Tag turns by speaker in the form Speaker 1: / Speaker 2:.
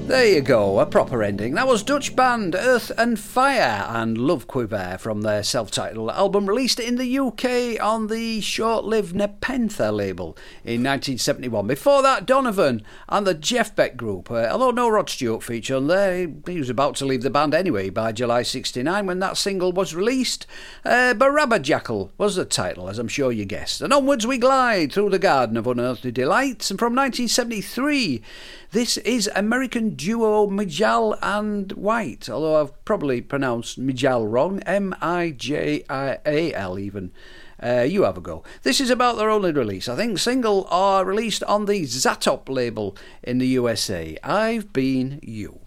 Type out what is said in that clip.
Speaker 1: There you go, a proper ending. That was Dutch band Earth and Fire and Love Quiver from their self-titled album released in the UK on the short-lived Nepenthe label in 1971. Before that, Donovan and the Jeff Beck Group. Although no Rod Stewart feature on there, he was about to leave the band anyway by July 69 when that single was released. Barabba Jackal was the title, as I'm sure you guessed. And onwards we glide through the garden of unearthly delights. And from 1973... this is American duo Mijal and White, although I've probably pronounced Mijal wrong, M-I-J-I-A-L even. You have a go. This is about their only release. I think single are released on the Zatop label in the USA. I've Been You.